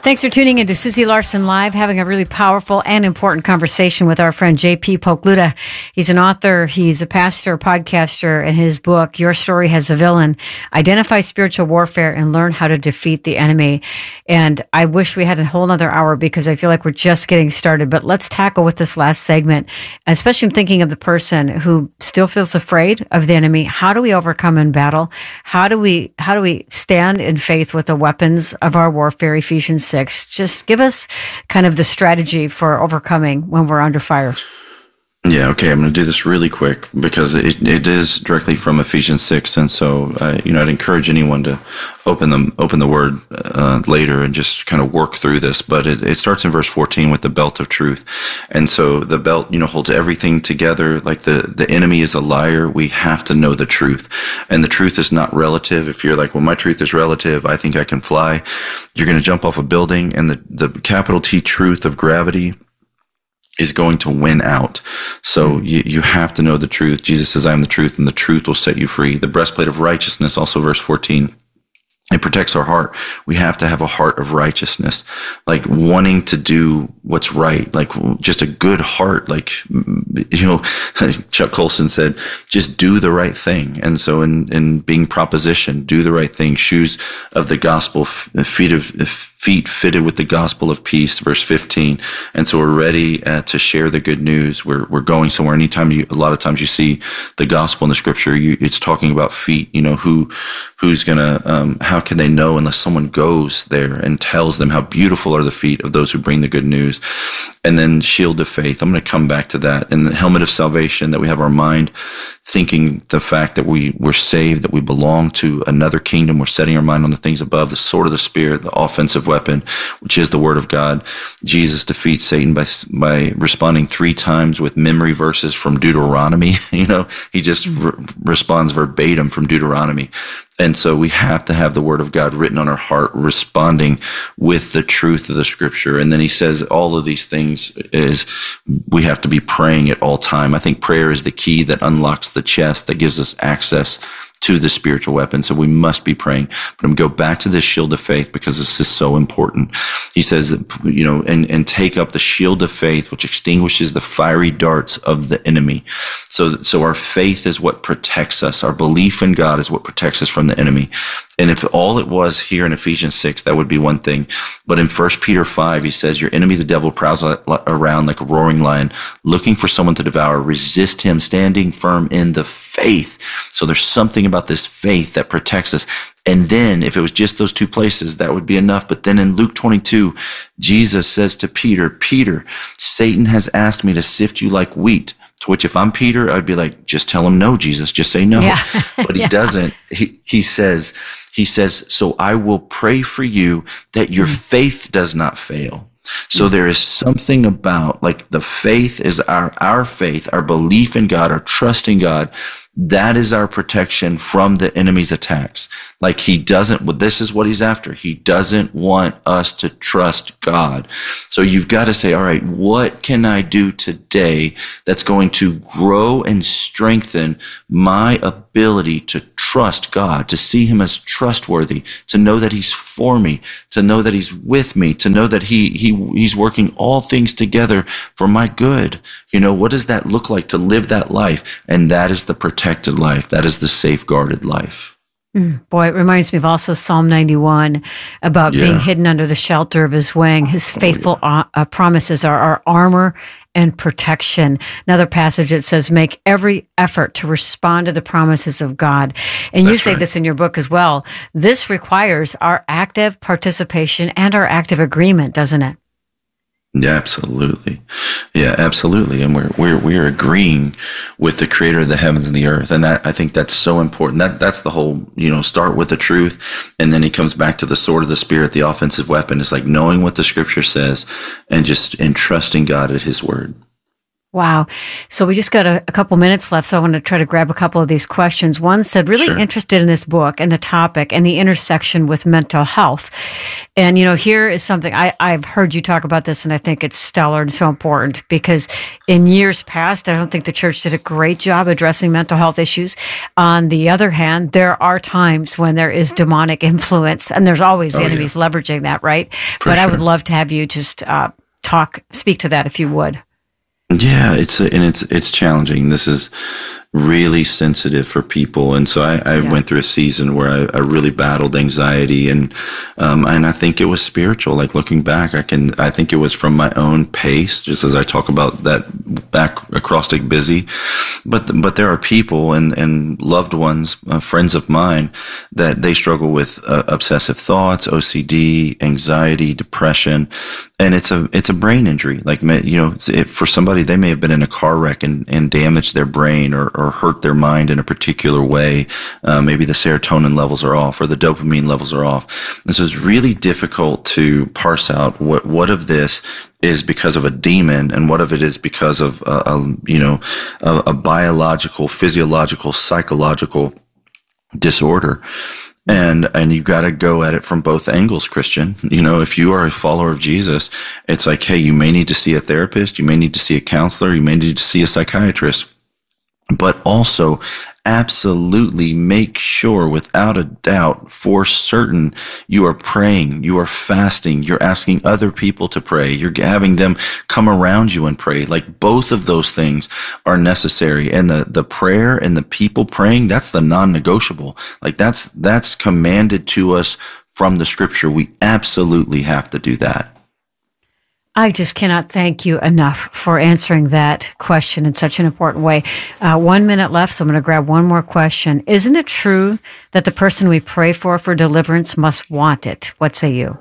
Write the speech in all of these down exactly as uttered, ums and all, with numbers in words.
Thanks for tuning into Susie Larson Live, having a really powerful and important conversation with our friend J P Pokluda. He's an author, he's a pastor, podcaster, and his book, Your Story Has a Villain, Identify Spiritual Warfare and Learn How to Defeat the Enemy. And I wish we had a whole nother hour because I feel like we're just getting started, but let's tackle with this last segment, especially thinking of the person who still feels afraid of the enemy. How do we overcome in battle? How do we, how do we stand in faith with the weapons of our warfare, Ephesians six? Just give us kind of the strategy for overcoming when we're under fire. Yeah, okay, I'm going to do this really quick because it, it is directly from Ephesians six, and so uh, you know, I'd encourage anyone to open them, open the Word uh, later and just kind of work through this. But it, it starts in verse fourteen with the belt of truth, and so the belt, you know, holds everything together. Like the the enemy is a liar. We have to know the truth, and the truth is not relative. If you're like, well, my truth is relative, I think I can fly, you're going to jump off a building, and the the capital T truth of gravity is going to win out. So you, you have to know the truth. Jesus says, I am the truth, and the truth will set you free. The breastplate of righteousness, also verse fourteen, it protects our heart. We have to have a heart of righteousness, like wanting to do what's right, like just a good heart. Like, you know, Chuck Colson said, just do the right thing. And so in, in being propositioned, do the right thing, shoes of the gospel, feet of feet fitted with the gospel of peace, verse fifteen. And so we're ready uh, to share the good news. We're, we're going somewhere. Anytime you, a lot of times you see the gospel in the scripture, you, it's talking about feet, you know, who, who's gonna, um, how can they know unless someone goes there and tells them how beautiful are the feet of those who bring the good news? And then shield of faith. I'm going to come back to that. And the helmet of salvation, that we have our mind thinking the fact that we we're saved, that we belong to another kingdom. We're setting our mind on the things above, the sword of the Spirit, the offensive weapon, which is the word of God. Jesus defeats Satan by, by responding three times with memory verses from Deuteronomy. You know, he just re- responds verbatim from Deuteronomy. And so we have to have the word of God written on our heart, responding with the truth of the scripture. And then he says all of these things is we have to be praying at all time. I think prayer is the key that unlocks the chest, that gives us access to the spiritual weapon. So we must be praying. But I'm going to go back to this shield of faith because this is so important. He says, you know, and, and take up the shield of faith, which extinguishes the fiery darts of the enemy. So, so our faith is what protects us. Our belief in God is what protects us from the enemy. And if all it was here in Ephesians six, that would be one thing. But in First Peter five, he says, your enemy, the devil, prowls around like a roaring lion, looking for someone to devour. Resist him, standing firm in the faith. So there's something about this faith that protects us. And then if it was just those two places, that would be enough. But then in Luke twenty-two, Jesus says to Peter, Peter, Satan has asked me to sift you like wheat. To which if I'm Peter, I'd be like, just tell him no, Jesus, just say no. Yeah. But he yeah. doesn't. He, he says, he says, so I will pray for you that your mm-hmm. faith does not fail. So there is something about, like, the faith is our, our faith, our belief in God, our trust in God. That is our protection from the enemy's attacks. Like, he doesn't, well, this is what he's after. He doesn't want us to trust God. So you've got to say, all right, what can I do today that's going to grow and strengthen my ability to trust God, to see him as trustworthy, to know that he's for me, to know that he's with me, to know that he, he, he's working all things together for my good. You know, what does that look like to live that life? And that is the protected life. That is the safeguarded life. Mm, boy, it reminds me of also Psalm ninety-one about yeah. being hidden under the shelter of his wing. His faithful oh, yeah. uh, promises are our armor and protection. Another passage that says, make every effort to respond to the promises of God. And That's you say right. this in your book as well. This requires our active participation and our active agreement, doesn't it? Yeah, absolutely. Yeah, absolutely. And we're, we're, we're agreeing with the creator of the heavens and the earth. And that, I think that's so important. That, that's the whole, you know, start with the truth. And then he comes back to the sword of the Spirit, the offensive weapon. It's like knowing what the scripture says and just entrusting God at his word. Wow. So we just got a, a couple minutes left, so I want to try to grab a couple of these questions. One said, really sure. interested in this book and the topic and the intersection with mental health. And, you know, here is something, I, I've heard you talk about this, and I think it's stellar and so important, because in years past, I don't think the church did a great job addressing mental health issues. On the other hand, there are times when there is demonic influence, and there's always oh, enemies yeah. leveraging that, right? For but sure. I would love to have you just uh, talk, speak to that if you would. Yeah, it's and it's it's challenging. This is really sensitive for people, and so I, I yeah. went through a season where I, I really battled anxiety, and um, and I think it was spiritual. Like looking back, I can I think it was from my own pace, just as I talk about that back acrostic busy. But but there are people and and loved ones, uh, friends of mine, that they struggle with uh, obsessive thoughts, O C D, anxiety, depression, and it's a it's a brain injury. Like you know, if for somebody, they may have been in a car wreck and, and damaged their brain or, or hurt their mind in a particular way. Uh, maybe the serotonin levels are off or the dopamine levels are off. And so it's really difficult to parse out what, what of this is because of a demon and what of it is because of a, a you know, a, a biological, physiological, psychological disorder. And, and you got to go at it from both angles, Christian. You know, if you are a follower of Jesus, it's like, hey, you may need to see a therapist, you may need to see a counselor, you may need to see a psychiatrist, but also absolutely make sure without a doubt for certain you are praying, you are fasting, you're asking other people to pray, you're having them come around you and pray. Like both of those things are necessary. And the, the prayer and the people praying, that's the non-negotiable. Like that's, that's commanded to us from the scripture. We absolutely have to do that. I just cannot thank you enough for answering that question in such an important way. Uh, one minute left, so I'm going to grab one more question. Isn't it true that the person we pray for for deliverance must want it? What say you?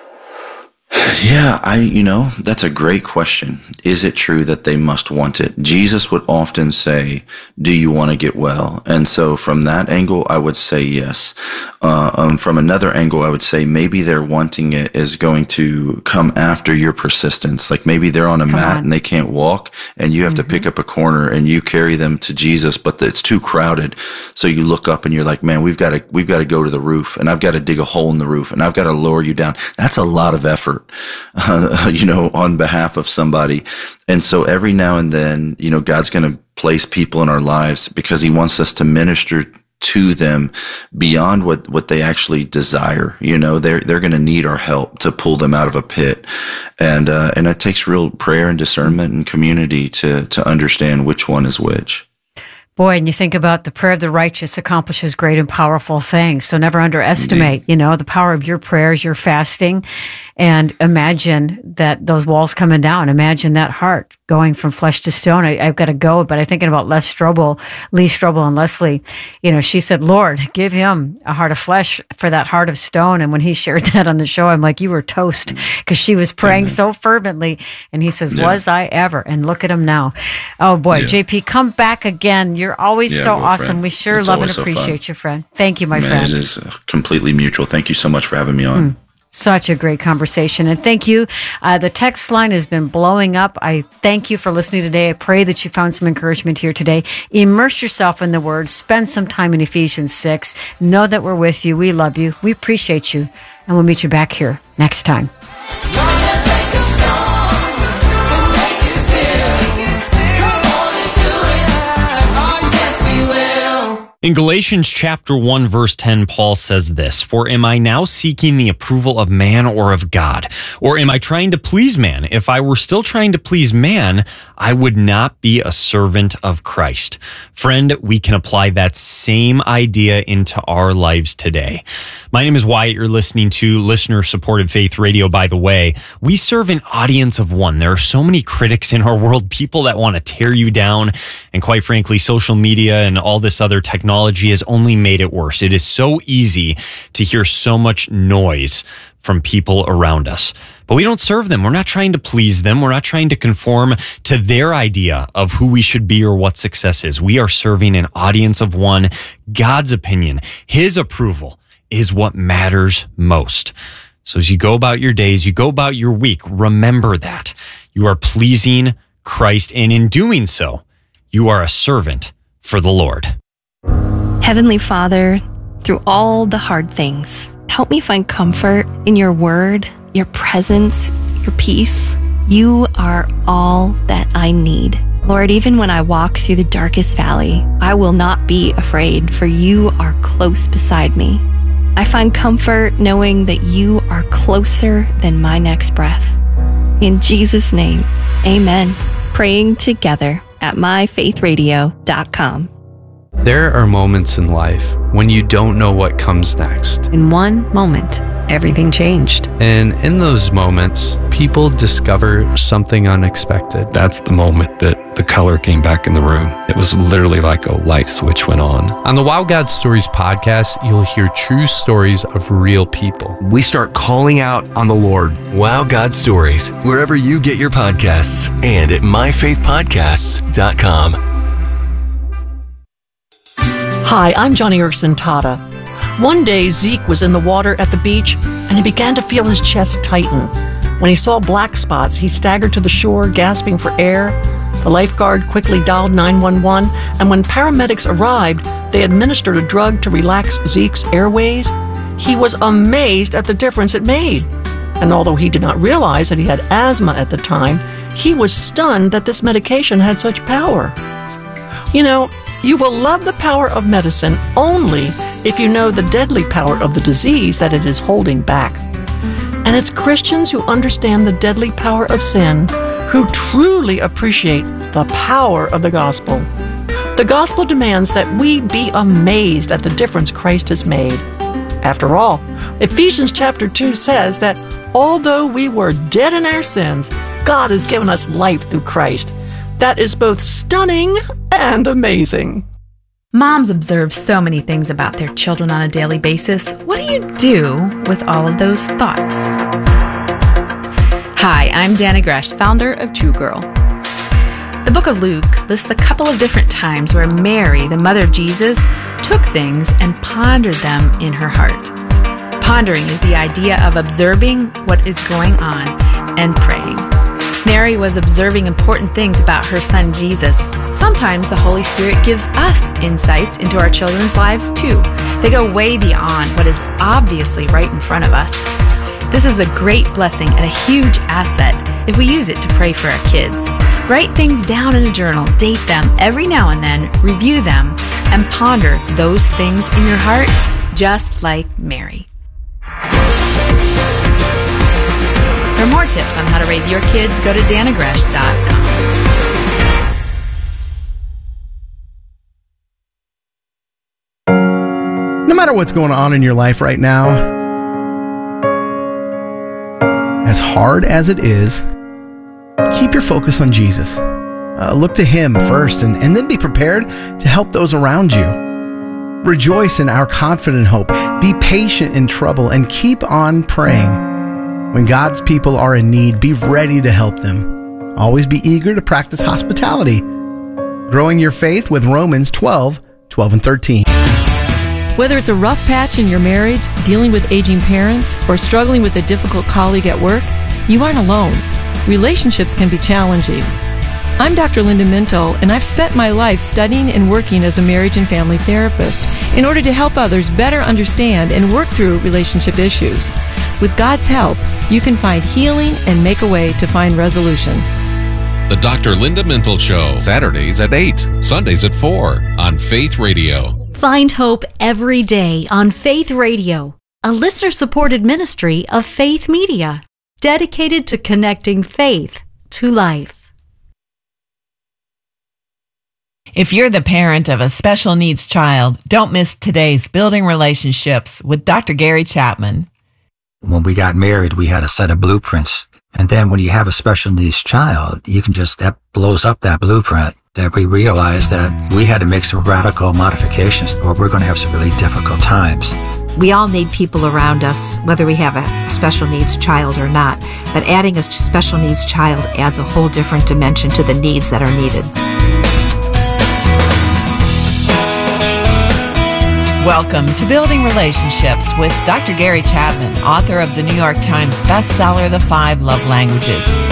Yeah, I, you know, that's a great question. Is it true that they must want it? Jesus would often say, do you want to get well? And so from that angle, I would say yes. Uh, um, from another angle, I would say maybe their wanting it is going to come after your persistence. Like maybe they're on a come mat on. and they can't walk and you have mm-hmm. to pick up a corner and you carry them to Jesus, but it's too crowded. So you look up and you're like, man, we've got to, we've got to go to the roof and I've got to dig a hole in the roof and I've got to lower you down. That's a lot of effort. Uh, you know, on behalf of somebody. And so every now and then, you know, God's going to place people in our lives because he wants us to minister to them beyond what, what they actually desire. You know, they're, they're going to need our help to pull them out of a pit. And, uh, and it takes real prayer and discernment and community to, to understand which one is which. Boy, and you think about the prayer of the righteous accomplishes great and powerful things. So never underestimate, Indeed. you know, the power of your prayers, your fasting, and imagine that those walls coming down. Imagine that heart going from flesh to stone. I, I've got to go, but I'm thinking about Les Strobel, Lee Strobel and Leslie. You know, she said, Lord, give him a heart of flesh for that heart of stone. And when he shared that on the show, I'm like, you were toast, because she was praying mm-hmm. so fervently. And he says, yeah. was I ever? And look at him now. Oh boy, yeah. J P, come back again. You're always yeah, so well, awesome. Friend. We sure it's love and appreciate so you, friend. Thank you, my Man, friend. It is completely mutual. Thank you so much for having me on. Mm. Such a great conversation. And thank you. Uh, the text line has been blowing up. I thank you for listening today. I pray that you found some encouragement here today. Immerse yourself in the Word. Spend some time in Ephesians six. Know that we're with you. We love you. We appreciate you. And we'll meet you back here next time. In Galatians chapter one, verse ten, Paul says this, "For am I now seeking the approval of man or of God? Or am I trying to please man? If I were still trying to please man, I would not be a servant of Christ." Friend, we can apply that same idea into our lives today. My name is Wyatt. You're listening to listener-supported Faith Radio, by the way. We serve an audience of one. There are so many critics in our world, people that want to tear you down. And quite frankly, social media and all this other technology has only made it worse. It is so easy to hear so much noise from people around us. But we don't serve them. We're not trying to please them. We're not trying to conform to their idea of who we should be or what success is. We are serving an audience of one. God's opinion, his approval is what matters most. So as you go about your days, you go about your week, remember that you are pleasing Christ, and in doing so, you are a servant for the Lord. Heavenly Father, through all the hard things, help me find comfort in your word, your presence, your peace. You are all that I need. Lord, even when I walk through the darkest valley, I will not be afraid, for you are close beside me. I find comfort knowing that you are closer than my next breath. In Jesus' name, amen. Praying together at my faith radio dot com. There are moments in life when you don't know what comes next. In one moment, everything changed. And in those moments, people discover something unexpected. That's the moment that the color came back in the room. It was literally like a light switch went on. On the Wow God Stories podcast, you'll hear true stories of real people. We start calling out on the Lord. Wow God Stories, wherever you get your podcasts, and at my faith podcasts dot com. Hi, I'm Johnny Erson Tata. One day, Zeke was in the water at the beach, and he began to feel his chest tighten. When he saw black spots, he staggered to the shore, gasping for air. The lifeguard quickly dialed nine one one, and when paramedics arrived, they administered a drug to relax Zeke's airways. He was amazed at the difference it made. And although he did not realize that he had asthma at the time, he was stunned that this medication had such power. You know, you will love the power of medicine only if you know the deadly power of the disease that it is holding back. And it's Christians who understand the deadly power of sin who truly appreciate the power of the gospel. The gospel demands that we be amazed at the difference Christ has made. After all, Ephesians chapter two says that although we were dead in our sins, God has given us life through Christ. That is both stunning and amazing. Moms observe so many things about their children on a daily basis. What do you do with all of those thoughts? Hi, I'm Dana Gresh, founder of True Girl. The book of Luke lists a couple of different times where Mary, the mother of Jesus, took things and pondered them in her heart. Pondering is the idea of observing what is going on and praying. Mary was observing important things about her son Jesus. Sometimes the Holy Spirit gives us insights into our children's lives too. They go way beyond what is obviously right in front of us. This is a great blessing and a huge asset if we use it to pray for our kids. Write things down in a journal, date them every now and then, review them, and ponder those things in your heart just like Mary. For more tips on how to raise your kids, go to dana gresh dot com. No matter what's going on in your life right now, as hard as it is, keep your focus on Jesus. Uh, look to Him first, and, and then be prepared to help those around you. Rejoice in our confident hope. Be patient in trouble, and keep on praying. When God's people are in need, be ready to help them. Always be eager to practice hospitality. Growing your faith with Romans twelve, twelve and thirteen. Whether it's a rough patch in your marriage, dealing with aging parents, or struggling with a difficult colleague at work, you aren't alone. Relationships can be challenging. I'm Doctor Linda Minto, and I've spent my life studying and working as a marriage and family therapist in order to help others better understand and work through relationship issues. With God's help, you can find healing and make a way to find resolution. The Doctor Linda Minto Show, Saturdays at eight, Sundays at four on Faith Radio. Find hope every day on Faith Radio, a listener-supported ministry of Faith Media, dedicated to connecting faith to life. If you're the parent of a special needs child, don't miss today's Building Relationships with Doctor Gary Chapman. When we got married, we had a set of blueprints. And then when you have a special needs child, you can just, that blows up that blueprint. That we realized that we had to make some radical modifications or we're going to have some really difficult times. We all need people around us, whether we have a special needs child or not. But adding a special needs child adds a whole different dimension to the needs that are needed. Welcome to Building Relationships with Doctor Gary Chapman, author of the New York Times bestseller, The Five Love Languages.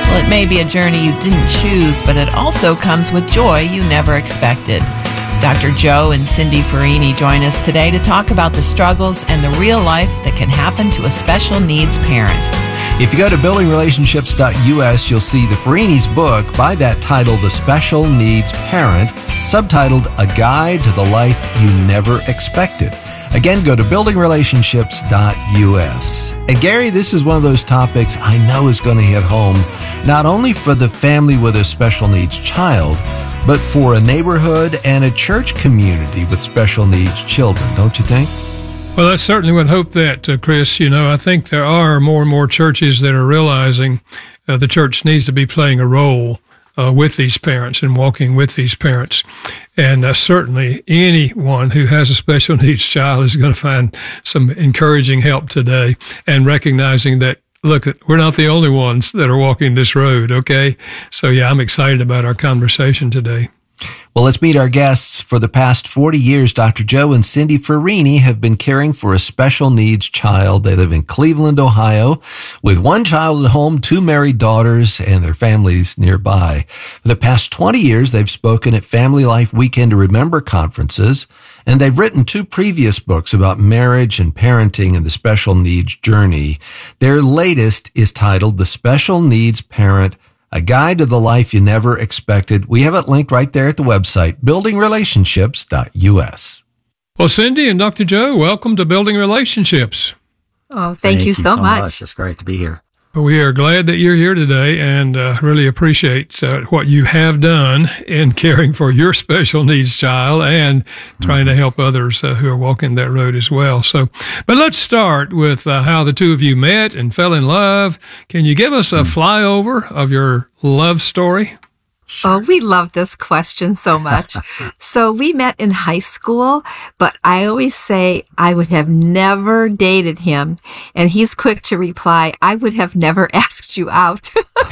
Well, it may be a journey you didn't choose, but it also comes with joy you never expected. Doctor Joe and Cindy Farini join us today to talk about the struggles and the real life that can happen to a special needs parent. If you go to building relationships dot U S, you'll see the Farini's book by that title, The Special Needs Parent, subtitled A Guide to the Life You Never Expected. Again, go to building relationships dot U S. And Gary, this is one of those topics I know is going to hit home, not only for the family with a special needs child, but for a neighborhood and a church community with special needs children, don't you think? Well, I certainly would hope that, uh, Chris. You know, I think there are more and more churches that are realizing uh, the church needs to be playing a role uh, with these parents and walking with these parents. And uh, certainly anyone who has a special needs child is going to find some encouraging help today, and recognizing that, look, we're not the only ones that are walking this road, okay? So, yeah, I'm excited about our conversation today. Well, let's meet our guests. For the past forty years, Doctor Joe and Cindy Farini have been caring for a special needs child. They live in Cleveland, Ohio, with one child at home, two married daughters, and their families nearby. For the past twenty years, they've spoken at Family Life Weekend to Remember conferences, and they've written two previous books about marriage and parenting and the special needs journey. Their latest is titled The Special Needs Parent, A Guide to the Life You Never Expected. We have it linked right there at the website, building relationships dot U S. Well, Cindy and Doctor Joe, welcome to Building Relationships. Oh, thank, thank you, you so, so much. much. It's great to be here. We are glad that you're here today, and uh, really appreciate uh, what you have done in caring for your special needs child and trying mm-hmm. to help others uh, who are walking that road as well. So, but let's start with uh, how the two of you met and fell in love. Can you give us a mm-hmm. flyover of your love story? Oh, we love this question so much. So we met in high school, but I always say I would have never dated him. And he's quick to reply, I would have never asked you out.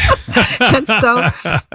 and so,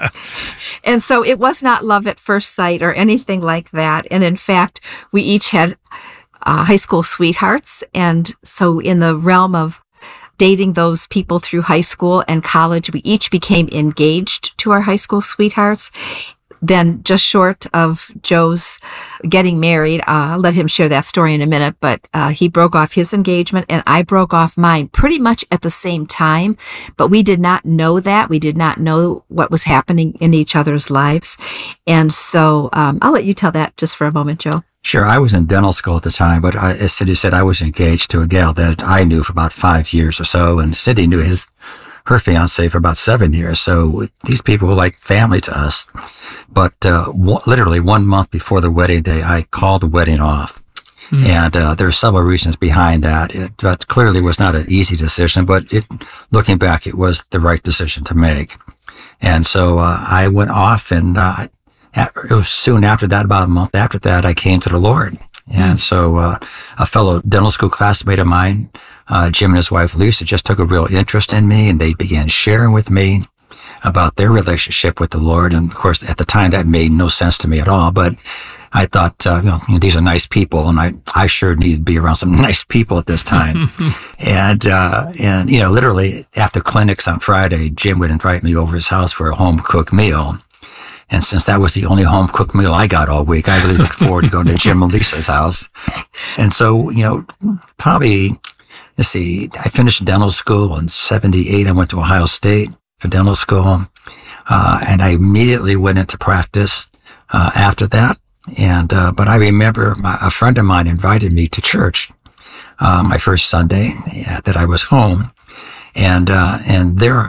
and so it was not love at first sight or anything like that. And in fact, we each had uh, high school sweethearts. And so in the realm of dating those people through high school and college, we each became engaged to our high school sweethearts. Then just short of Joe's getting married, uh, I'll let him share that story in a minute, but uh, he broke off his engagement and I broke off mine pretty much at the same time, but we did not know that. We did not know what was happening in each other's lives. And so um, I'll let you tell that just for a moment, Joe. Sure. I was in dental school at the time, but I, as Cindy said, I was engaged to a gal that I knew for about five years or so, and Cindy knew his, her fiance for about seven years. So these people were like family to us. But uh, w- literally one month before the wedding day, I called the wedding off. Mm. And uh, there are several reasons behind that. It that clearly was not an easy decision, but it, looking back, it was the right decision to make. And so uh, I went off, and uh, it was soon after that, about a month after that, I came to the Lord. And mm. so uh, a fellow dental school classmate of mine, uh, Jim and his wife Lisa, just took a real interest in me, and they began sharing with me about their relationship with the Lord. And of course, at the time, that made no sense to me at all. But I thought, uh, you know, you know, these are nice people, and I, I sure need to be around some nice people at this time. and, uh, and, you know, literally after clinics on Friday, Jim would invite me over his house for a home cooked meal. And since that was the only home cooked meal I got all week, I really looked forward to going to Jim and Lisa's house. And so, you know, probably, let's see, I finished dental school in seventy-eight. I went to Ohio State for dental school. Uh, and I immediately went into practice, uh, after that. And, uh, but I remember my, a friend of mine invited me to church, uh, my first Sunday yeah, that I was home. And, uh, and there